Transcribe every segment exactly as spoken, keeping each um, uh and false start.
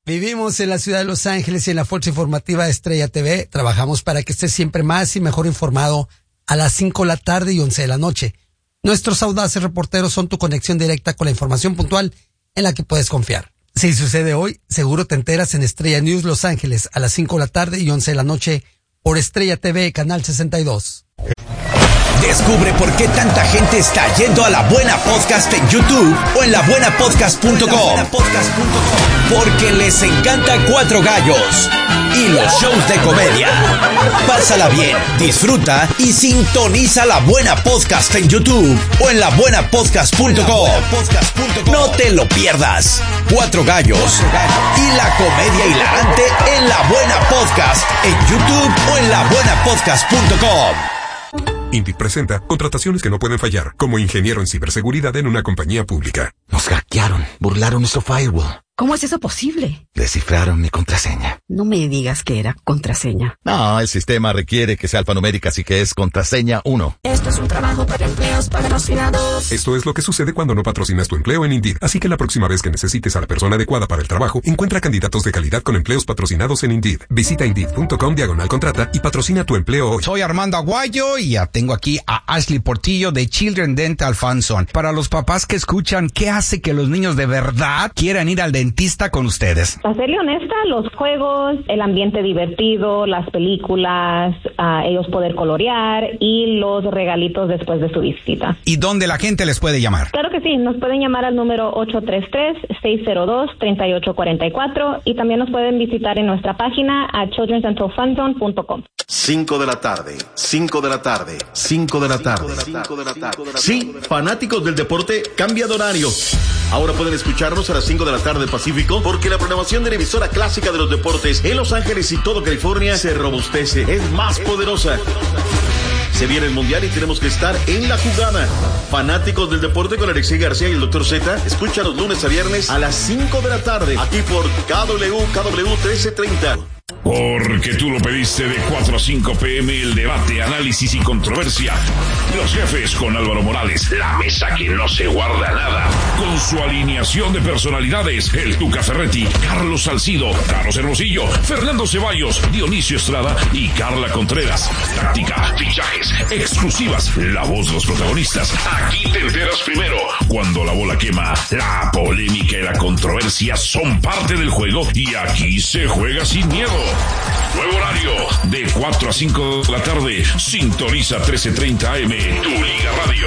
Vivimos en la ciudad de Los Ángeles y en la Fuerza Informativa de Estrella T V. Trabajamos para que estés siempre más y mejor informado a las cinco de la tarde y once de la noche. Nuestros audaces reporteros son tu conexión directa con la información puntual en la que puedes confiar. Si sucede hoy, seguro te enteras en Estrella News Los Ángeles a las cinco de la tarde y once de la noche por Estrella T V, Canal sesenta y dos. Descubre por qué tanta gente está yendo a La Buena Podcast en YouTube o en la buena podcast punto com. Porque les encanta Cuatro Gallos y los shows de comedia. Pásala bien, disfruta y sintoniza La Buena Podcast en YouTube o en la buena podcast punto com. No te lo pierdas. Cuatro Gallos y la comedia hilarante en La Buena Podcast en YouTube o en la buena podcast punto com. Indeed presenta contrataciones que no pueden fallar, como ingeniero en ciberseguridad en una compañía pública. Nos hackearon, burlaron nuestro firewall. ¿Cómo es eso posible? Descifraron mi contraseña. No me digas que era contraseña. No, el sistema requiere que sea alfanumérica, así que es contraseña uno. Esto es un trabajo para empleos patrocinados. Esto es lo que sucede cuando no patrocinas tu empleo en Indeed. Así que la próxima vez que necesites a la persona adecuada para el trabajo, encuentra candidatos de calidad con empleos patrocinados en Indeed. Visita Indeed punto com diagonal contrata y patrocina tu empleo hoy. Soy Armando Aguayo y ya tengo aquí a Ashley Portillo de Children Dental Funson. Para los papás que escuchan, ¿qué hace que los niños de verdad quieran ir al dentista con ustedes? Para serle honesta, los juegos, el ambiente divertido, las películas, uh, ellos poder colorear y los regalitos después de su visita. ¿Y dónde la gente les puede llamar? Claro que sí, nos pueden llamar al número ocho tres tres, seis cero dos, tres ocho cuatro cuatro y también nos pueden visitar en nuestra página a children dental funzone punto com. cinco de la tarde, cinco de la tarde, cinco de la tarde. Sí, fanáticos del deporte, cambia de horario. Ahora pueden escucharnos a las cinco de la tarde Pacífico, porque la programación de la emisora clásica de los deportes en Los Ángeles y todo California se robustece, es más poderosa. Se viene el Mundial y tenemos que estar en la jugada. Fanáticos del deporte con Alexei García y el doctor Z, escucha los lunes a viernes a las cinco de la tarde, aquí por K W K W trece treinta. Porque tú lo pediste de cuatro a cinco pm, el debate, análisis y controversia. Los jefes con Álvaro Morales, la mesa que no se guarda nada. Con su alineación de personalidades, el Tuca Ferretti, Carlos Salcido, Carlos Hermosillo, Fernando Ceballos, Dionisio Estrada y Carla Contreras. Táctica, fichajes, exclusivas, la voz de los protagonistas. Aquí te enteras primero. Cuando la bola quema, la polémica y la controversia son parte del juego y aquí se juega sin miedo. Nuevo horario, de cuatro a cinco de la tarde. Sintoniza trece treinta A M, tu Liga Radio.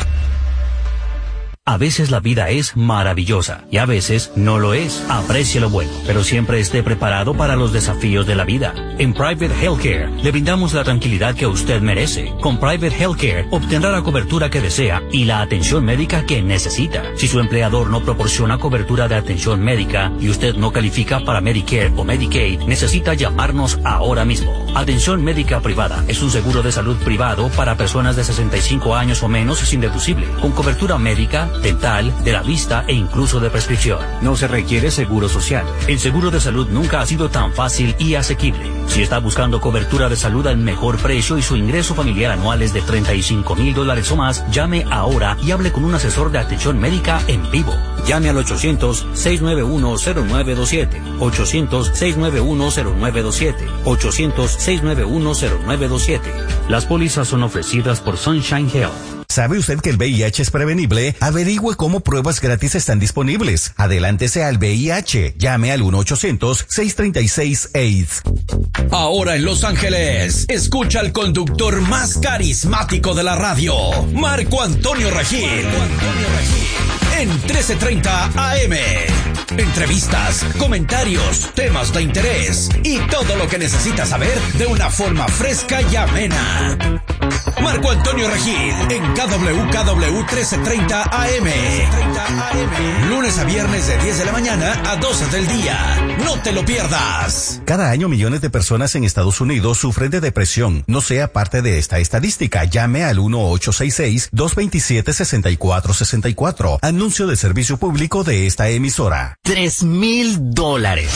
A veces la vida es maravillosa y a veces no lo es. Aprecia lo bueno, pero siempre esté preparado para los desafíos de la vida. En Private Healthcare le brindamos la tranquilidad que usted merece. Con Private Healthcare obtendrá la cobertura que desea y la atención médica que necesita. Si su empleador no proporciona cobertura de atención médica y usted no califica para Medicare o Medicaid, necesita llamarnos ahora mismo. Atención médica privada es un seguro de salud privado para personas de sesenta y cinco años o menos sin deducible, con cobertura médica, dental, de la vista e incluso de prescripción. No se requiere seguro social. El seguro de salud nunca ha sido tan fácil y asequible. Si está buscando cobertura de salud al mejor precio y su ingreso familiar anual es de treinta y cinco mil dólares o más, llame ahora y hable con un asesor de atención médica en vivo. Llame al ochocientos, seis nueve uno, cero nueve dos siete, ochocientos, seis nueve uno, cero nueve dos siete, ochocientos, seis nueve uno, cero nueve dos siete. Las pólizas son ofrecidas por Sunshine Health. ¿Sabe usted que el V I H es prevenible? Averigüe cómo pruebas gratis están disponibles. Adelántese al V I H. Llame al uno ochocientos, seis tres seis, AIDS. Ahora en Los Ángeles, escucha al conductor más carismático de la radio, Marco Antonio Regil. En trece treinta A M. Entrevistas, comentarios, temas de interés y todo lo que necesitas saber de una forma fresca y amena. Marco Antonio Regil en K W K W trece treinta A M. Lunes a viernes de diez de la mañana a doce del día. No te lo pierdas. Cada año millones de personas en Estados Unidos sufren de depresión. No sea parte de esta estadística. Llame al uno ocho seis seis, dos dos siete, seis cuatro seis cuatro. Anuncio de servicio público de esta emisora. Tres mil dólares.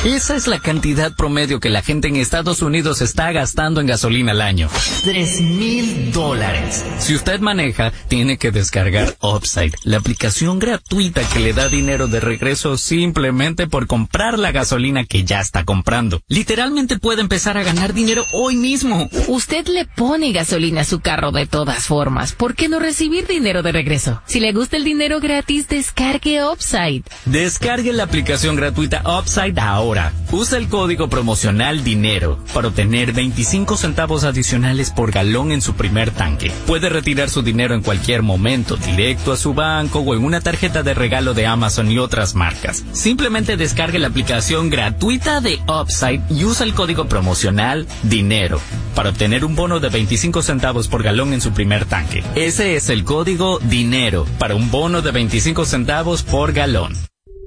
Esa es la cantidad promedio que la gente en Estados Unidos está gastando en gasolina al año. Tres mil dólares. Si usted maneja, tiene que descargar Upside, la aplicación gratuita que le da dinero de regreso simplemente por comprar la gasolina que ya está comprando. Literalmente puede empezar a ganar dinero hoy mismo. Usted le pone gasolina a su carro de todas formas. ¿Por qué no recibir dinero de regreso? Si le gusta el dinero gratis, descargue Upside. Descargue la aplicación gratuita Upside ahora. Usa el código promocional DINERO para obtener veinticinco centavos adicionales por galón en su primer tanque. Puede retirar su dinero en cualquier momento, directo a su banco o en una tarjeta de regalo de Amazon y otras marcas. Simplemente descargue la aplicación gratuita de Upside y usa el código promocional DINERO para obtener un bono de veinticinco centavos por galón en su primer tanque. Ese es el código DINERO para un bono de veinticinco centavos por galón.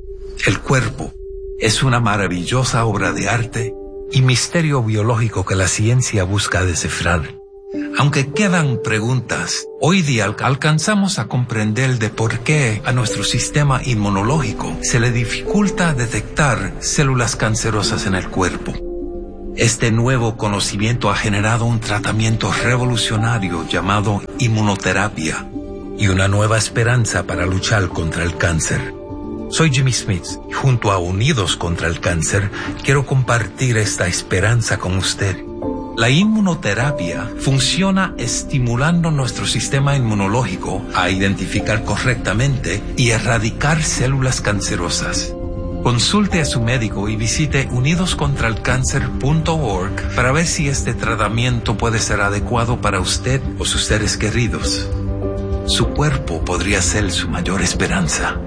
El cuerpo es una maravillosa obra de arte y misterio biológico que la ciencia busca descifrar. Aunque quedan preguntas, hoy día alcanzamos a comprender de por qué a nuestro sistema inmunológico se le dificulta detectar células cancerosas en el cuerpo. Este nuevo conocimiento ha generado un tratamiento revolucionario llamado inmunoterapia y una nueva esperanza para luchar contra el cáncer. Soy Jimmy Smith y junto a Unidos contra el Cáncer quiero compartir esta esperanza con usted. La inmunoterapia funciona estimulando nuestro sistema inmunológico a identificar correctamente y erradicar células cancerosas. Consulte a su médico y visite unidos contra el cáncer punto org para ver si este tratamiento puede ser adecuado para usted o sus seres queridos. Su cuerpo podría ser su mayor esperanza.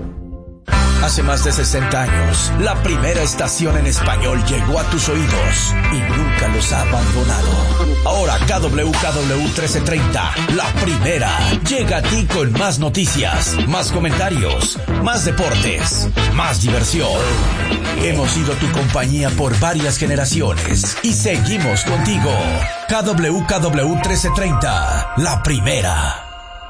Hace más de sesenta años, la primera estación en español llegó a tus oídos y nunca los ha abandonado. Ahora K W K W trece treinta, la primera, llega a ti con más noticias, más comentarios, más deportes, más diversión. Hemos sido tu compañía por varias generaciones y seguimos contigo. K W K W trece treinta, la primera.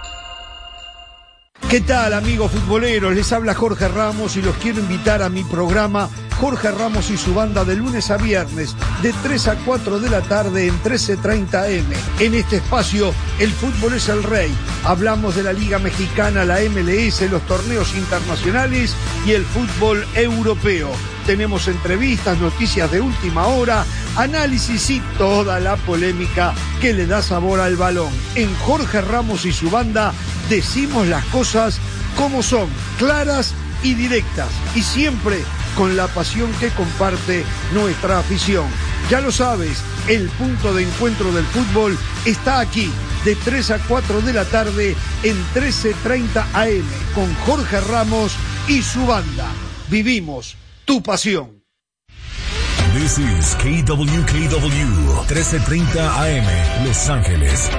¿Qué tal, amigos futboleros? Les habla Jorge Ramos y los quiero invitar a mi programa Jorge Ramos y su banda de lunes a viernes de tres a cuatro de la tarde en trece treinta eme. En este espacio, el fútbol es el rey. Hablamos de la Liga Mexicana, la M L S, los torneos internacionales y el fútbol europeo. Tenemos entrevistas, noticias de última hora, análisis y toda la polémica que le da sabor al balón. En Jorge Ramos y su banda decimos las cosas como son, claras y directas, y siempre con la pasión que comparte nuestra afición. Ya lo sabes, el punto de encuentro del fútbol está aquí, de tres a cuatro de la tarde en trece treinta A M, con Jorge Ramos y su banda. Vivimos tu pasión. This is K W K W, trece treinta A M, Los Ángeles.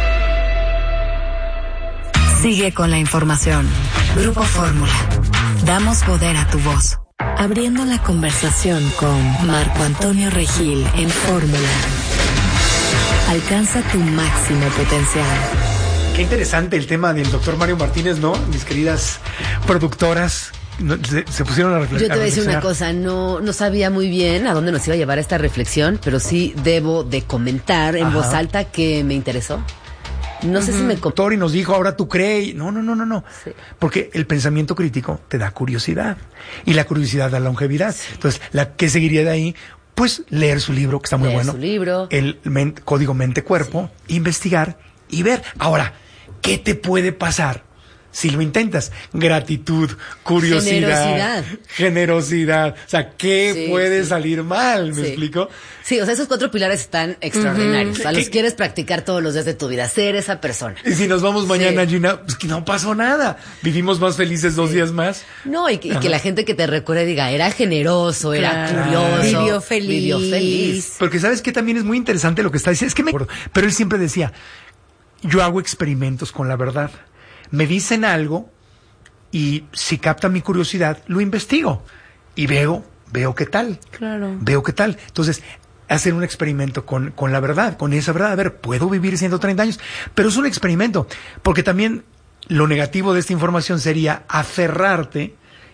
Sigue con la información. Grupo Fórmula. Damos poder a tu voz. Abriendo la conversación con Marco Antonio Regil en Fórmula. Alcanza tu máximo potencial. Qué interesante el tema del doctor Mario Martínez, ¿no? Mis queridas productoras se, se pusieron a reflexionar. Yo te voy a decir una cosa, no, no sabía muy bien a dónde nos iba a llevar esta reflexión, pero sí debo de comentar en Ajá. voz alta que me interesó. No uh-huh. sé si me... Doctor, y nos dijo, ahora tú crees. No, no, no, no, no. Sí. Porque el pensamiento crítico te da curiosidad. Y la curiosidad da longevidad. Sí. Entonces, la que seguiría de ahí, pues leer su libro, que está muy leer bueno. Su libro. El men- Código Mente-Cuerpo, sí. investigar y ver. Ahora, ¿qué te puede pasar si lo intentas? Gratitud, curiosidad, generosidad. generosidad. O sea, ¿qué sí, puede sí. salir mal? ¿Me sí. explico? Sí, o sea, esos cuatro pilares están extraordinarios. Uh-huh. O sea, los quieres practicar todos los días de tu vida, ser esa persona. Y si nos vamos mañana, sí. Gina, pues que no pasó nada. Vivimos más felices dos sí. días más. No, y, y que la gente que te recuerde diga, era generoso, era claro. curioso. Vivió feliz. Vivió feliz. Porque ¿sabes qué? También es muy interesante lo que está diciendo. Es que me... Pero él siempre decía, yo hago experimentos con la verdad. Me dicen algo y si capta mi curiosidad, lo investigo y veo, veo qué tal. Claro. Veo qué tal. Entonces, hacer un experimento con, con la verdad, con esa verdad. A ver, ¿puedo vivir ciento treinta años? Pero es un experimento, porque también lo negativo de esta información sería aferrarte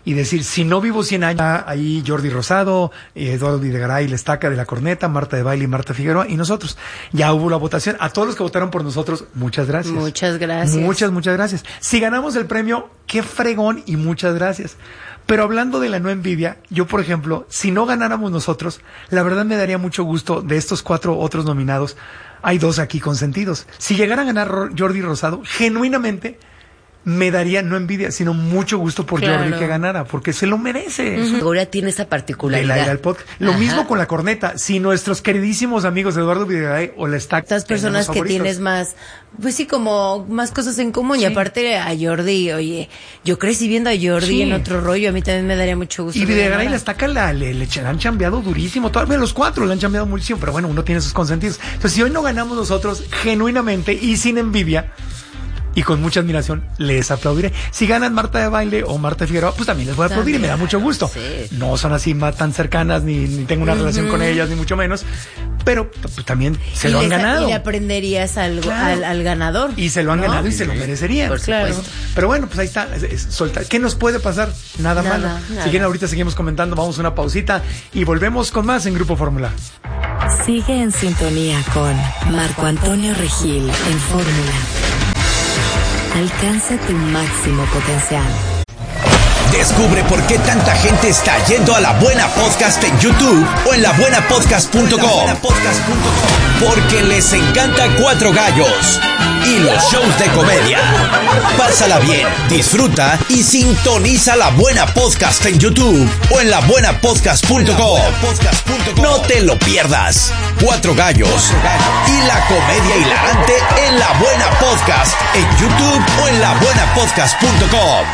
y decir, si no vivo cien años, ahí Jordi Rosado, Eduardo Videgaray, La Estaca de la Corneta, Marta de Baile y Marta Figueroa y nosotros. Ya hubo la votación. A todos los que votaron por nosotros, muchas gracias. Muchas gracias. Muchas, muchas gracias. Si ganamos el premio, qué fregón y muchas gracias. Pero hablando de la no envidia, yo, por ejemplo, si no ganáramos nosotros, la verdad me daría mucho gusto de estos cuatro otros nominados. Hay dos aquí consentidos. Si llegara a ganar Jordi Rosado, genuinamente me daría no envidia, sino mucho gusto por claro. Jordi que ganara, porque se lo merece. Uh-huh. Ahora tiene esa particularidad. El, el podcast. Lo Ajá. mismo con la corneta. Si nuestros queridísimos amigos Eduardo Videgaray o La Estaca, estas personas que tienes más, pues sí, como más cosas en común. Sí. Y aparte a Jordi, oye, yo crecí viendo a Jordi sí. en otro rollo, a mí también me daría mucho gusto. Y Videgaray y La Estaca la, le, le, le han chambeado durísimo, todavía los cuatro le han chambeado muchísimo, pero bueno, uno tiene sus consentidos. Entonces, si hoy no ganamos nosotros, genuinamente y sin envidia, y con mucha admiración, les aplaudiré. Si ganan Marta de Baile o Marta Figueroa, pues también les voy a aplaudir y me da mucho gusto. Sí. No son así más tan cercanas, ni, ni tengo una uh-huh. relación con ellas, ni mucho menos. Pero pues, también se y lo han les, ganado. Y le aprenderías al, claro. al, al ganador. Y se lo han ¿no? ganado y sí. se lo merecerían. Por claro. Pero bueno, pues ahí está. Es, es, soltar. ¿Qué nos puede pasar? Nada, nada malo. Nada. Si quieren, ahorita seguimos comentando. Vamos a una pausita y volvemos con más en Grupo Fórmula. Sigue en sintonía con Marco Antonio Regil en Fórmula. Alcanza tu máximo potencial. Descubre por qué tanta gente está yendo a La Buena Podcast en YouTube o en la buena podcast punto com. Porque les encanta Cuatro Gallos y los shows de comedia. Pásala bien, disfruta y sintoniza La Buena Podcast en YouTube o en la buena podcast punto com. No te lo pierdas. Cuatro Gallos y la comedia hilarante en La Buena Podcast en YouTube o en la buena podcast punto com.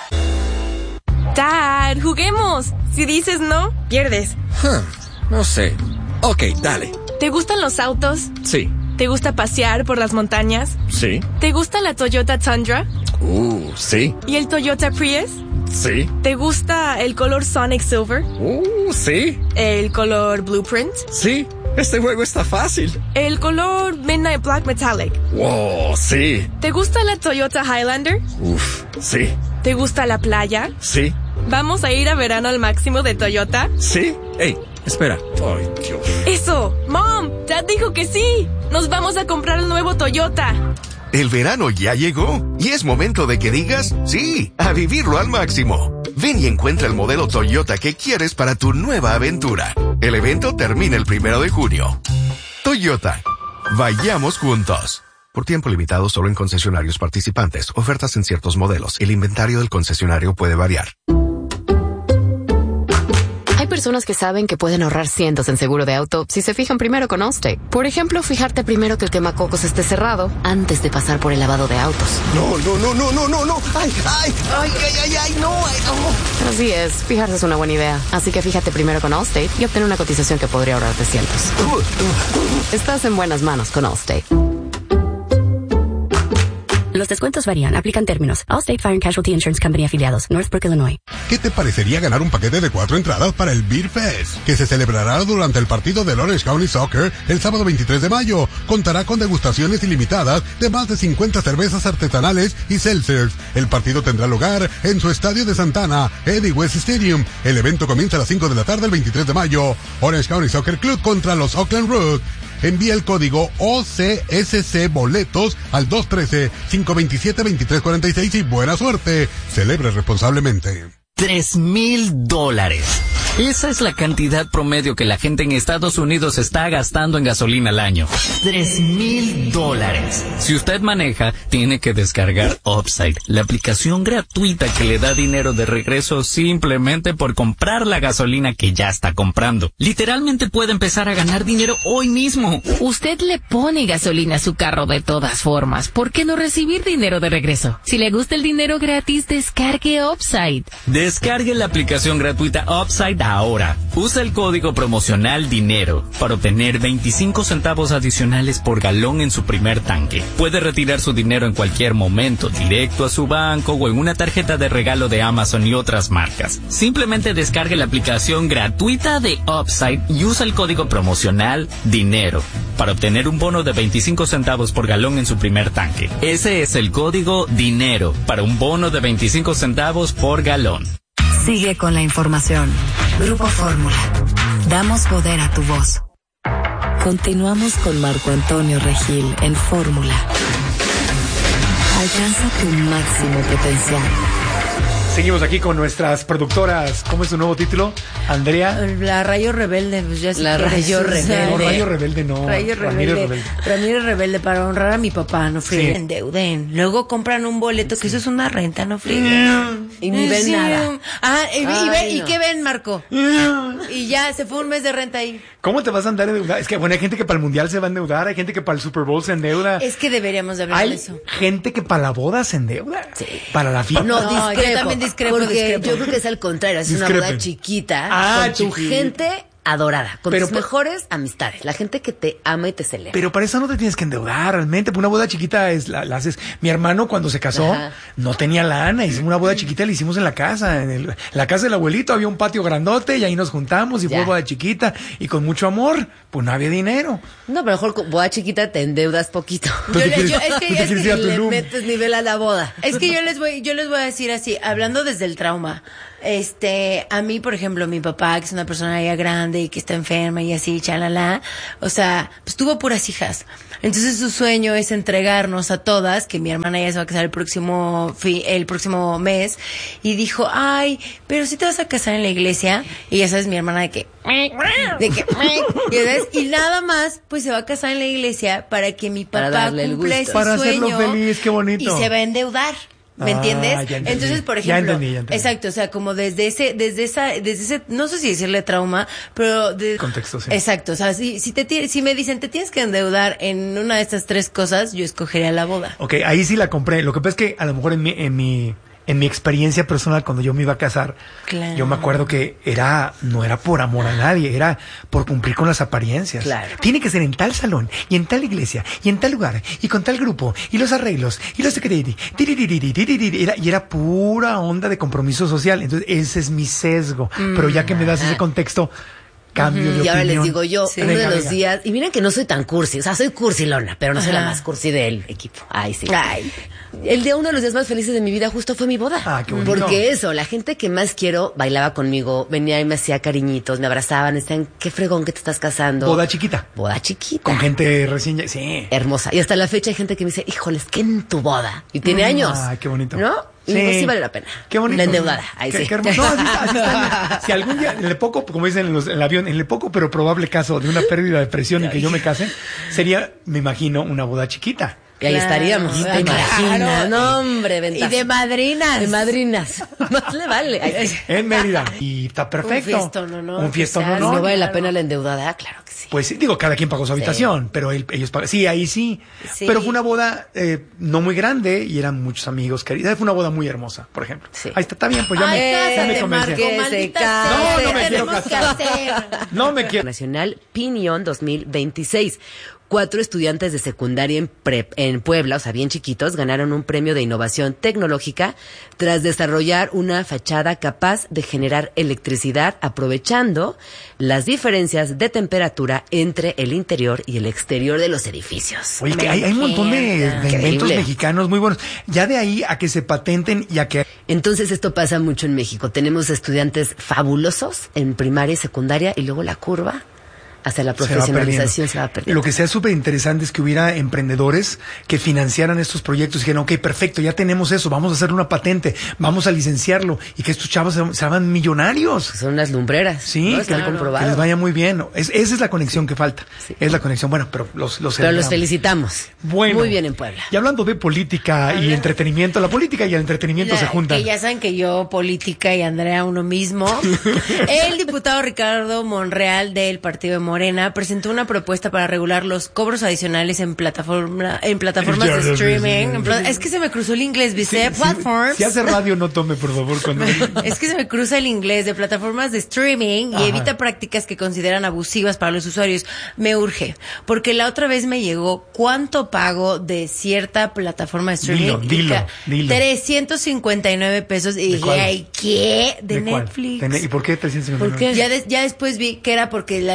Dad, juguemos. Si dices no, pierdes. Huh, no sé. Ok, dale. ¿Te gustan los autos? Sí. ¿Te gusta pasear por las montañas? Sí. ¿Te gusta la Toyota Tundra? Uh, sí. ¿Y el Toyota Prius? Sí. ¿Te gusta el color Sonic Silver? Uh, sí. ¿El color Blueprint? Sí. Este juego está fácil. ¿El color Midnight Black Metallic? Wow, sí. ¿Te gusta la Toyota Highlander? Uf, sí. ¿Te gusta la playa? Sí. ¿Vamos a ir a verano al máximo de Toyota? Sí. Ey, espera. Ay, Dios. ¡Eso! ¡Mom! Dad dijo que sí. Nos vamos a comprar el nuevo Toyota. El verano ya llegó y es momento de que digas sí, a vivirlo al máximo. Ven y encuentra el modelo Toyota que quieres para tu nueva aventura. El evento termina el primero de junio. Toyota. Vayamos juntos. Por tiempo limitado solo en concesionarios participantes. Ofertas en ciertos modelos. El inventario del concesionario puede variar. Hay personas que saben que pueden ahorrar cientos en seguro de auto si se fijan primero con Allstate. Por ejemplo, fijarte primero que el quemacocos esté cerrado antes de pasar por el lavado de autos. No, no, no, no, no, no, no. Ay, ay, ay, ay, ay, ay, no, ay, no. Así es, fijarse es una buena idea. Así que fíjate primero con Allstate y obtén una cotización que podría ahorrarte cientos. Estás en buenas manos con Allstate. Los descuentos varían, aplican términos. Allstate Fire and Casualty Insurance Company afiliados, Northbrook, Illinois. ¿Qué te parecería ganar un paquete de cuatro entradas para el Beer Fest, que se celebrará durante el partido del Orange County Soccer el sábado veintitrés de mayo? Contará con degustaciones ilimitadas de más de cincuenta cervezas artesanales y seltzers. El partido tendrá lugar en su estadio de Santana, Eddie West Stadium. El evento comienza a las cinco de la tarde el veintitrés de mayo. Orange County Soccer Club contra los Oakland Rook. Envía el código O C S C Boletos al dos uno tres, cinco dos siete, dos tres cuatro seis y buena suerte. Celebre responsablemente. Tres mil dólares. Esa es la cantidad promedio que la gente en Estados Unidos está gastando en gasolina al año. Tres mil dólares. Si usted maneja, tiene que descargar Upside, la aplicación gratuita que le da dinero de regreso simplemente por comprar la gasolina que ya está comprando. Literalmente puede empezar a ganar dinero hoy mismo. Usted le pone gasolina a su carro de todas formas. ¿Por qué no recibir dinero de regreso? Si le gusta el dinero gratis, descargue Upside. Descargue la aplicación gratuita Upside ahora. Usa el código promocional DINERO para obtener veinticinco centavos adicionales por galón en su primer tanque. Puede retirar su dinero en cualquier momento, directo a su banco o en una tarjeta de regalo de Amazon y otras marcas. Simplemente descargue la aplicación gratuita de Upside y usa el código promocional DINERO para obtener un bono de veinticinco centavos por galón en su primer tanque. Ese es el código DINERO para un bono de veinticinco centavos por galón. Sigue con la información. Grupo Fórmula. Damos poder a tu voz. Continuamos con Marco Antonio Regil en Fórmula. Alcanza tu máximo potencial. Seguimos aquí con nuestras productoras. ¿Cómo es su nuevo título? Andrea. La Rayo Rebelde. Pues ya la Rayo Rebelde. No, Rayo Rebelde no. Rayo Ramírez Rebelde. Rebelde. Ramírez Rebelde para honrar a mi papá, no fríen. Sí. Endeuden. Luego compran un boleto, que eso es una renta, no fríen. Y ni ven Sí. nada. Ah, y, y, Ay, ve- ¿y no. qué ven, Marco? Y ya, se fue un mes de renta ahí. ¿Cómo te vas a andar endeudando? Es que, bueno, hay gente que para el Mundial se va a endeudar, hay gente que para el Super Bowl se endeuda. Es que deberíamos de hablar Hay de eso. gente que para la boda se endeuda. Sí. Para la fiesta. No, No, discrepo. yo también discrepo, Porque discrepo. yo creo que es al contrario. Es una Discrepen. boda chiquita Ah, con tu chiquita. gente adorada, con Pero tus pa- mejores amistades, la gente que te ama y te celebra. Pero para eso no te tienes que endeudar realmente. Pues una boda chiquita es la, la haces. Mi hermano cuando se casó Ajá. no tenía lana. Hicimos una boda chiquita, la hicimos en la casa. En el- en la casa del abuelito había un patio grandote y ahí nos juntamos y Ya. fue boda chiquita. Y con mucho amor, pues no había dinero. No, pero mejor con boda chiquita te endeudas poquito. Tú te quieres- yo- es que- tú te es quieres que ir a Le Tulum. metes nivel a la boda. Es que yo les voy, yo les voy a decir así, hablando desde el trauma. Este, a mí, por ejemplo, mi papá, que es una persona ya grande y que está enferma y así, chalala, o sea, pues tuvo puras hijas. Entonces su sueño es entregarnos a todas, que mi hermana ya se va a casar el próximo fi- el próximo mes, y dijo, ay, pero si te vas a casar en la iglesia, y ya sabes, mi hermana de que, de que, ¿ya ves? Y nada más, pues se va a casar en la iglesia para que mi Para papá darle el cumpla gusto. ese Para hacerlo sueño. feliz, qué bonito. Y se va a endeudar. ¿Me Ah, entiendes? ya entendí. Entonces, por Ya ejemplo, entendí, ya entendí. exacto, o sea, como desde ese, desde esa, desde ese, no sé si decirle trauma, pero de Contexto, sí. exacto, o sea, si, si te ti- si me dicen te tienes que endeudar en una de estas tres cosas, yo escogería la boda. Ok, ahí sí la compré. Lo que pasa es que a lo mejor en mi, en mi, en mi experiencia personal, cuando yo me iba a casar, Claro. yo me acuerdo que era, no era por amor a nadie, era por cumplir con las apariencias. Claro. Tiene que ser en tal salón, y en tal iglesia, y en tal lugar, y con tal grupo, y los arreglos, y los secretos, era, y era pura onda de compromiso social. Entonces, ese es mi sesgo. Pero ya que me das ese contexto, cambio de Y ahora opinión. les digo yo, Sí. uno Venga, de los venga. días, y miren que no soy tan cursi, o sea, soy cursilona, pero no soy la Ajá. más cursi del equipo. Ay, sí. Ay. El día, uno de los días más felices de mi vida justo fue mi boda. Ah, qué bonito. Porque eso, la gente que más quiero bailaba conmigo, venía y me hacía cariñitos, me abrazaban, decían, qué fregón que te estás casando. Boda chiquita. Boda chiquita. Con gente recién, ya- sí. Hermosa. Y hasta la fecha hay gente que me dice, híjoles, que en tu boda. Y tiene Mm, años. Ay, qué bonito. ¿No? Y Sí. digo, sí vale la pena. Qué bonito. La endeudada. Ahí Qué- sí. qué hermoso. No, así está, así está. Si algún día, en el poco, como dicen en, los- en el avión, en el poco pero probable caso de una pérdida de presión y que yo me case, sería, me imagino, una boda chiquita. Y ahí Claro, estaríamos. ¿Te claro. imaginas? No, hombre, Y ventaja. de madrinas. De madrinas. Más le vale. Ay, sí. En Mérida. Y está perfecto. Un fiestón, ¿no? no? Un fiestón, O sea, ¿no? ¿No no. vale la claro. pena la endeudada? Claro que sí. Pues sí, digo, cada quien pagó su habitación, pero él- ellos pagaron. Sí, ahí sí. Sí. Pero fue una boda eh, no muy grande y eran muchos amigos queridos. Fue una boda muy hermosa, por ejemplo. Sí. Ahí está, está bien, pues ya Ay, me, ya me cásate, convencí. Marco, Que se maldita case. sea, No, no ¿qué me quiero tenemos que casar. hacer? No me quiero. Nacional Pinion dos mil veintiséis. Cuatro estudiantes de secundaria en, prep, en Puebla, o sea, bien chiquitos, ganaron un premio de innovación tecnológica tras desarrollar una fachada capaz de generar electricidad aprovechando las diferencias de temperatura entre el interior y el exterior de los edificios. Oye, que hay, hay un montón de, de inventos Increíble. mexicanos muy buenos. Ya de ahí a que se patenten y a que... Entonces esto pasa mucho en México. Tenemos estudiantes fabulosos en primaria y secundaria y luego la curva hacia la se va profesionalización perdiendo. se va perdiendo. Lo que sea súper interesante es que hubiera emprendedores que financiaran estos proyectos y dijeran, ok, perfecto, ya tenemos eso, vamos a hacer una patente, vamos a licenciarlo y que estos chavos se, se hagan millonarios. Son unas lumbreras. Sí, ¿no? Están claro, comprobados. que les vaya muy bien. Es, esa es la conexión que falta. Sí. Es la conexión. Bueno, pero los, los Pero los celebramos. felicitamos. Bueno. Muy bien en Puebla. Y hablando de política y entretenimiento, la política y el entretenimiento La- se juntan. Que ya saben que yo, política y Andrea uno mismo. El diputado Ricardo Monreal del partido de Morena presentó una propuesta para regular los cobros adicionales en plataforma, en plataformas Ya, de ya, ya, streaming. ya, En ya. pla- Es que se me cruzó el inglés, ¿viste? Sí, sí, Platforms. Si hace radio, no tome, por favor, cuando... Es que se me cruza el inglés de plataformas de streaming y Ajá. evita prácticas que consideran abusivas para los usuarios. Me urge, porque la otra vez me llegó cuánto pago de cierta plataforma de streaming. Dilo, dilo, Y ca- dilo. trescientos cincuenta y nueve pesos. Y dije, cuál? ay, ¿qué? De, ¿De cuál? Netflix. ¿De ne- ¿Y por qué trescientos cincuenta y nueve? Ya, des- ya después vi que era porque la tenía en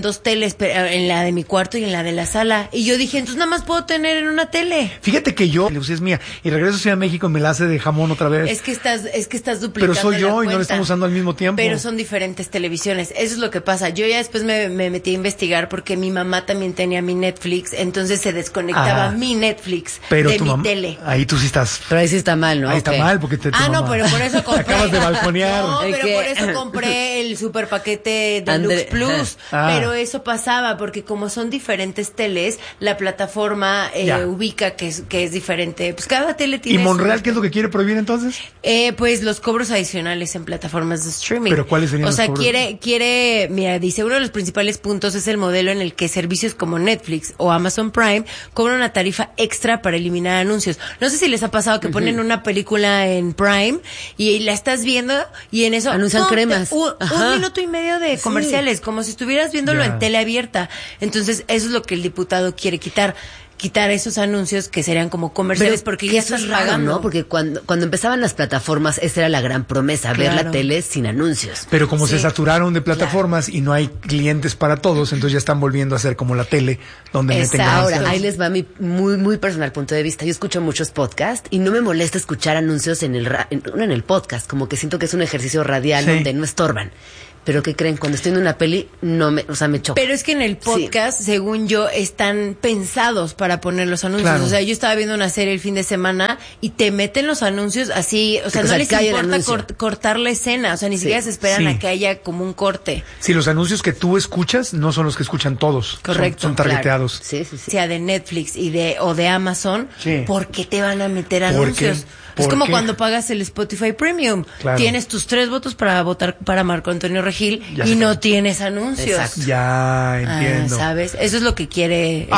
dos teles, pero en la de mi cuarto y en la de la sala. Y yo dije, entonces nada más puedo tener en una tele. Fíjate que yo, la es mía, y regreso a Ciudad de México y me la hace de jamón otra vez. Es que estás, es que estás duplicando. Pero soy yo la y no la estamos usando al mismo tiempo. Pero son diferentes televisiones. Eso es lo que pasa. Yo ya después me, me metí a investigar porque mi mamá también tenía mi Netflix, entonces se desconectaba ah, mi Netflix pero de tu mi mam- tele. Ahí tú sí estás. Pero ahí sí está mal, ¿no? Ahí Okay. está mal porque te. Tu Ah, mamá. no, pero por eso compré. Te acabas de balconear. No, pero que... por eso compré el super paquete Deluxe Andre... Plus. Ah. Pero eso pasaba porque como son diferentes teles, la plataforma eh, ubica que es, que es diferente. Pues cada tele tiene. ¿Y Monreal su... qué es lo que quiere prohibir entonces? Eh, pues los cobros adicionales en plataformas de streaming. ¿Pero cuáles serían O los sea, cobros? quiere, quiere, mira, dice, uno de los principales puntos es el modelo en el que servicios como Netflix o Amazon Prime cobran una tarifa extra para eliminar anuncios. No sé si les ha pasado que ponen una película en Prime y la estás viendo y en eso anuncian ¡pum! cremas. Te, un, un minuto y medio de comerciales, sí. como si estuvieras viéndolo Ya. en tele abierta. Entonces, eso es lo que el diputado quiere quitar. Quitar esos anuncios que serían como comerciales, Pero porque ya eso estás es raro, pagando. ¿no? Porque cuando, cuando empezaban las plataformas, esa era la gran promesa, ver Claro. la tele sin anuncios. Pero como Sí. se saturaron de plataformas y no hay clientes para todos, entonces ya están volviendo a hacer como la tele, donde meten Exacto. ganancias. Ahora, ahí les va mi muy, muy personal punto de vista. Yo escucho muchos podcasts y no me molesta escuchar anuncios en el, ra- en, en el podcast, como que siento que es un ejercicio radial Sí. donde no estorban. Pero ¿qué creen? Cuando estoy en una peli, no me, o sea, me choca. Pero es que en el podcast, sí. según yo, están pensados para poner los anuncios. Claro. O sea, yo estaba viendo una serie el fin de semana y te meten los anuncios así, o sea, O no sea, les cae el importa anuncio. cort- cortar la escena, o sea, ni Sí. siquiera se esperan Sí. a que haya como un corte. Si los anuncios que tú escuchas no son los que escuchan todos. Correcto. Son, son targeteados. Sí, sí, sí. Sea de Netflix y de o de Amazon, Sí. ¿por qué te van a meter ¿Por anuncios? qué? Es ¿Por como qué? cuando pagas el Spotify Premium. Claro. Tienes tus tres votos para votar para Marco Antonio Regil Ya y sé no cómo. tienes anuncios. Exacto. Ya Ah, entiendo. ¿sabes? Eso es lo que quiere